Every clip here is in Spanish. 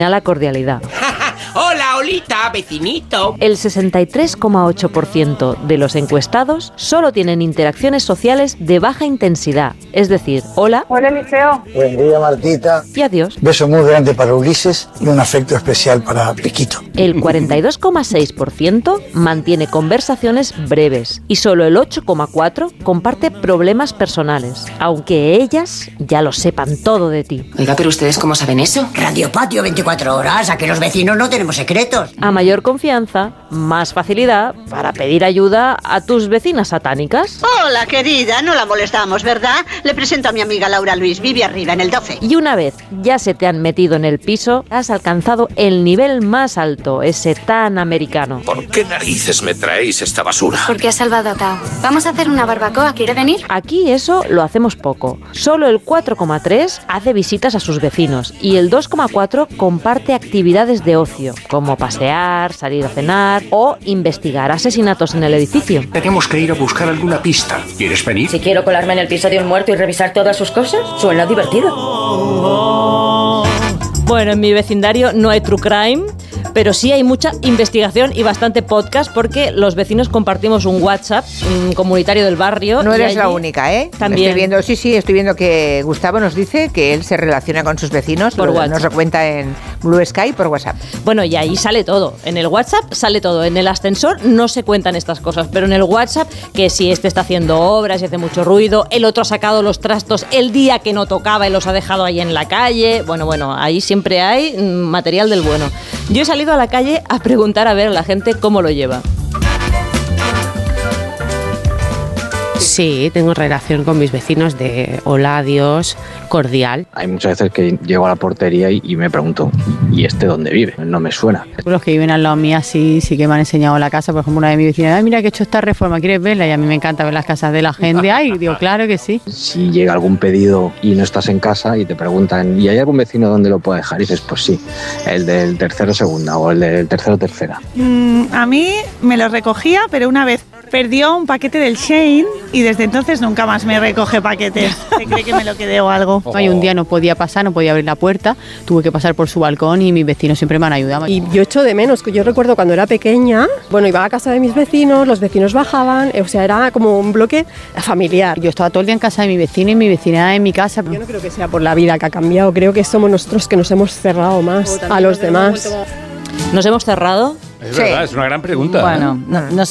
la cordialidad. Hola, Olita, vecinito. El 63,8% de los encuestados solo tienen interacciones sociales de baja intensidad, es decir, hola, hola Eliseo, buen día Martita, y adiós. Beso muy grande para Ulises y un afecto especial para Piquito. El 42,6% mantiene conversaciones breves y solo el 8,4% comparte problemas personales, aunque ellas ya lo sepan todo de ti. Oiga, pero ¿ustedes cómo saben eso? Radio Patio 24 horas, aquí los vecinos no tenemos secretos. A mayor confianza, más facilidad para pedir ayuda a tus vecinas satánicas. Hola, querida, no la molestamos, ¿verdad? Le presento a mi amiga Laura Luis, vive arriba en el 12. Y una vez ya se te han metido en el piso, has alcanzado el nivel más alto, ese tan americano. ¿Por qué narices me traéis esta basura? Porque has salvado a Tao. Vamos a hacer una barbacoa, ¿quiere venir? Aquí eso lo hacemos poco. Solo el 4,3% hace visitas a sus vecinos y el 2,4% comparte actividades de ocio, como pasear, salir a cenar o investigar asesinatos en el edificio. Tenemos que ir a buscar alguna pista. ¿Quieres venir? Si quiero colarme en el piso de un muerto y revisar todas sus cosas, suena divertido. Bueno, en mi vecindario no hay true crime, pero sí hay mucha investigación y bastante podcast porque los vecinos compartimos un WhatsApp comunitario del barrio. No eres la única, ¿eh? También. Estoy viendo que Gustavo nos dice que él se relaciona con sus vecinos por WhatsApp. Nos lo cuenta en Blue Sky por WhatsApp. Bueno, y ahí sale todo. En el WhatsApp sale todo. En el ascensor no se cuentan estas cosas, pero en el WhatsApp, que si este está haciendo obras y hace mucho ruido, el otro ha sacado los trastos el día que no tocaba y los ha dejado ahí en la calle. Bueno, ahí siempre hay material del bueno. Yo he salido a la calle a preguntar a ver a la gente cómo lo lleva. Sí, tengo relación con mis vecinos de hola, adiós, cordial. Hay muchas veces que llego a la portería y me pregunto, ¿y este dónde vive? No me suena. Los que viven al lado mía sí que me han enseñado la casa. Por ejemplo, una de mis vecinas, ay, mira que he hecho esta reforma, ¿quieres verla? Y a mí me encanta ver las casas de la gente. Ay, digo, claro que sí. Si llega algún pedido y no estás en casa y te preguntan, ¿y hay algún vecino donde lo puedo dejar? Y dices, pues sí, el del tercero segunda o el del tercero tercera. A mí me lo recogía, pero una vez perdió un paquete del Shein y desde entonces nunca más me recoge paquetes. Se cree que me lo quedé o algo. Ay, un día no podía pasar, no podía abrir la puerta, tuve que pasar por su balcón y mis vecinos siempre me han ayudado. Y yo echo de menos, que yo recuerdo cuando era pequeña, bueno, iba a casa de mis vecinos, los vecinos bajaban, o sea, era como un bloque familiar. Yo estaba todo el día en casa de mi vecino y mi vecina en mi casa. Yo no creo que sea por la vida que ha cambiado, creo que somos nosotros que nos hemos cerrado más a los demás. ¿Nos hemos cerrado? Es verdad, es una gran pregunta. Bueno,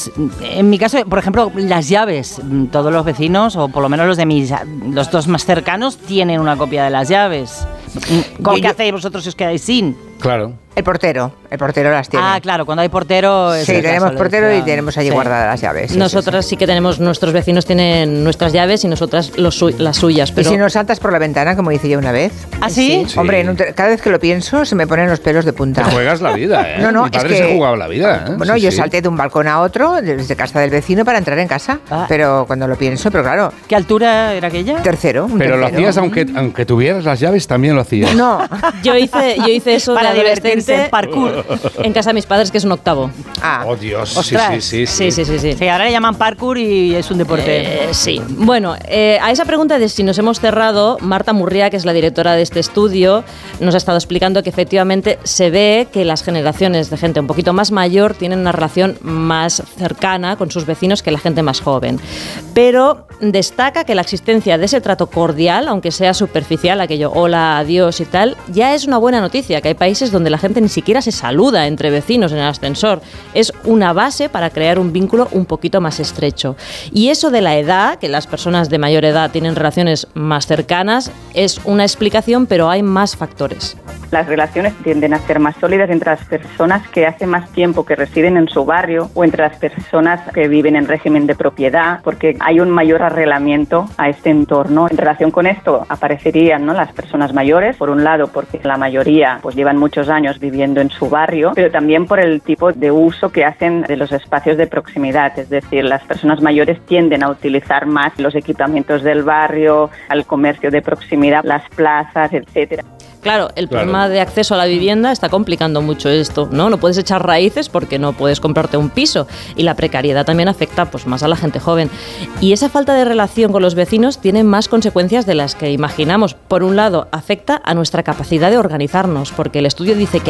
en mi caso, por ejemplo, las llaves. Todos los vecinos, o por lo menos los dos más cercanos, tienen una copia de las llaves. ¿Qué hacéis vosotros si os quedáis sin? Claro. El portero las tiene. Ah, claro, cuando hay portero... Sí, tenemos portero y tenemos allí guardadas las llaves. Nosotras sí que tenemos, nuestros vecinos tienen nuestras llaves y nosotras las suyas. Pero... ¿Y si nos saltas por la ventana, como hice yo una vez? ¿Ah, sí? Sí. Hombre, cada vez que lo pienso se me ponen los pelos de punta. Te juegas la vida, ¿eh? No, mi padre se ha jugado la vida, ¿eh? Bueno, yo salté de un balcón a otro, desde casa del vecino para entrar en casa. Pero cuando lo pienso, pero claro... ¿Qué altura era aquella? Tercero. Pero lo hacías aunque tuvieras las llaves, también lo hacías. No. Yo hice eso para de adolescente. Parkour. En casa de mis padres, que es un octavo. Oh, Dios. Ostras. Sí. Sí, ahora le llaman parkour y es un deporte. Sí. Bueno, a esa pregunta de si nos hemos cerrado, Marta Murría, que es la directora de este estudio, nos ha estado explicando que efectivamente se ve que las generaciones de gente un poquito más mayor tienen una relación más cercana con sus vecinos que la gente más joven. Pero destaca que la existencia de ese trato cordial, aunque sea superficial, aquello hola, adiós y tal, ya es una buena noticia, que hay países donde la gente ni siquiera se saluda entre vecinos en el ascensor. Es una base para crear un vínculo un poquito más estrecho. Y eso de la edad, que las personas de mayor edad tienen relaciones más cercanas, es una explicación, pero hay más factores. Las relaciones tienden a ser más sólidas entre las personas que hace más tiempo que residen en su barrio o entre las personas que viven en régimen de propiedad, porque hay un mayor arreglamiento a este entorno. En relación con esto aparecerían, ¿no?, las personas mayores, por un lado porque la mayoría pues llevan muchos años viviendo en su barrio, pero también por el tipo de uso que hacen de los espacios de proximidad, es decir, las personas mayores tienden a utilizar más los equipamientos del barrio, al comercio de proximidad, las plazas, etcétera. Claro, el problema problema de acceso a la vivienda está complicando mucho esto, ¿no? No puedes echar raíces porque no puedes comprarte un piso, y la precariedad también afecta pues más a la gente joven. Y esa falta de relación con los vecinos tiene más consecuencias de las que imaginamos. Por un lado, afecta a nuestra capacidad de organizarnos, porque el estudio dice que